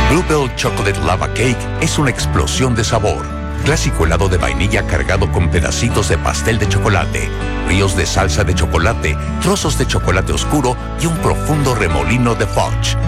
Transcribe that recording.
Bluebell Chocolate Lava Cake es una explosión de sabor. Clásico helado de vainilla cargado con pedacitos de pastel de chocolate, ríos de salsa de chocolate, trozos de chocolate oscuro y un profundo remolino de fudge.